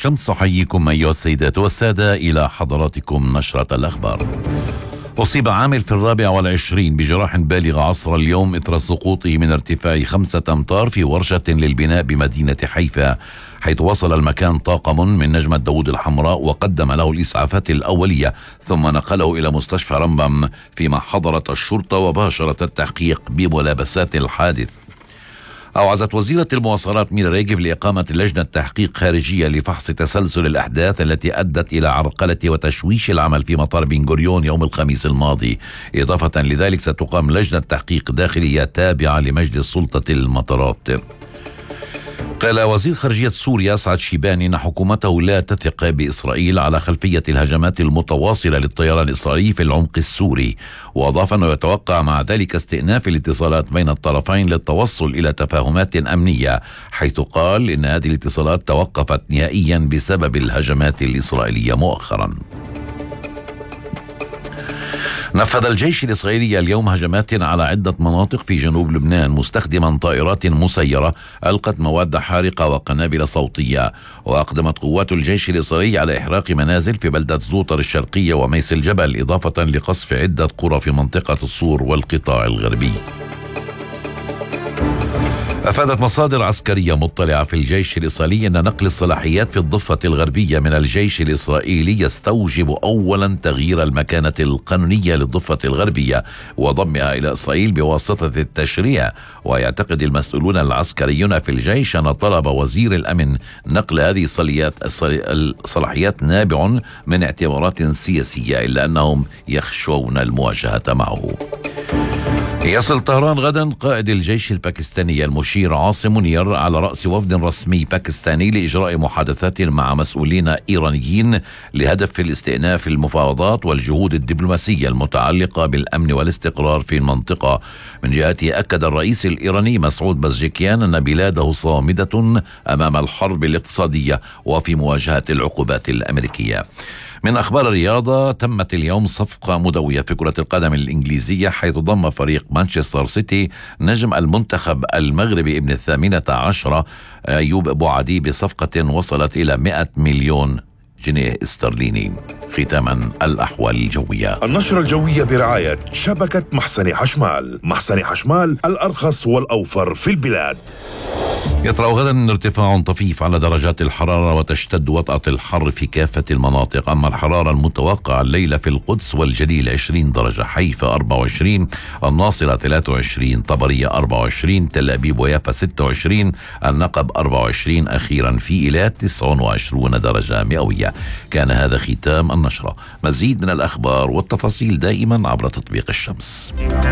الشمس. أحييكم أيها السيدات والسادة إلى حضراتكم نشرة الأخبار. أصيب عامل في 24 بجراح بالغة عصر اليوم إثر سقوطه من ارتفاع 5 أمتار في ورشة للبناء بمدينة حيفا، حيث وصل المكان طاقم من نجمة داود الحمراء وقدم له الإسعافات الأولية، ثم نقله إلى مستشفى رمبم، فيما حضرت الشرطة وباشرت التحقيق بملابسات الحادث. أوعزت وزيرة المواصلات ميرا ريغيف لإقامة لجنة تحقيق خارجية لفحص تسلسل الأحداث التي أدت إلى عرقلة وتشويش العمل في مطار بن غوريون يوم الخميس الماضي. إضافة لذلك ستقام لجنة تحقيق داخلية تابعة لمجلس سلطة المطارات. قال وزير خارجية سوريا سعد شيباني إن حكومته لا تثق بإسرائيل على خلفية الهجمات المتواصلة للطيران الإسرائيلي في العمق السوري، وأضاف أنه يتوقع مع ذلك استئناف الاتصالات بين الطرفين للتوصل إلى تفاهمات أمنية، حيث قال إن هذه الاتصالات توقفت نهائيا بسبب الهجمات الإسرائيلية مؤخرا. نفذ الجيش الإسرائيلي اليوم هجمات على عدة مناطق في جنوب لبنان مستخدما طائرات مسيرة ألقت مواد حارقة وقنابل صوتية. وأقدمت قوات الجيش الإسرائيلي على إحراق منازل في بلدة زوطر الشرقية وميس الجبل، إضافة لقصف عدة قرى في منطقة الصور والقطاع الغربي. أفادت مصادر عسكرية مطلعة في الجيش الإسرائيلي أن نقل الصلاحيات في الضفة الغربية من الجيش الإسرائيلي يستوجب أولا تغيير المكانة القانونية للضفة الغربية وضمها إلى إسرائيل بواسطة التشريع. ويعتقد المسؤولون العسكريون في الجيش أن طلب وزير الأمن نقل هذه الصلاحيات نابع من اعتبارات سياسية، إلا أنهم يخشون المواجهة معه. يصل طهران غدا قائد الجيش الباكستاني المشير عاصم منير على رأس وفد رسمي باكستاني لإجراء محادثات مع مسؤولين إيرانيين لهدف الاستئناف المفاوضات والجهود الدبلوماسية المتعلقة بالأمن والاستقرار في المنطقة. من جهته أكد الرئيس الإيراني مسعود بزشكيان أن بلاده صامدة أمام الحرب الاقتصادية وفي مواجهة العقوبات الأمريكية. من أخبار الرياضة، تمت اليوم صفقة مدوية في كرة القدم الإنجليزية، حيث ضم فريق مانشستر سيتي نجم المنتخب المغربي ابن 18 أيوب أبو عدي بصفقة وصلت إلى 100 مليون جنيه استرليني. ختاما الأحوال الجوية. النشرة الجوية برعاية شبكة محسن حشمال. محسن حشمال الأرخص والأوفر في البلاد. يطرأ غدا ارتفاع طفيف على درجات الحرارة وتشتد وطأة الحر في كافة المناطق. أما الحرارة المتوقعة الليلة في القدس والجليل 20 درجة، حيفا 24، الناصرة 23، طبرية 24، تل أبيب ويافا 26، النقب 24، أخيرا في إيلات 29 درجة مئوية. كان هذا ختام النشرة. مزيد من الأخبار والتفاصيل دائما عبر تطبيق الشمس.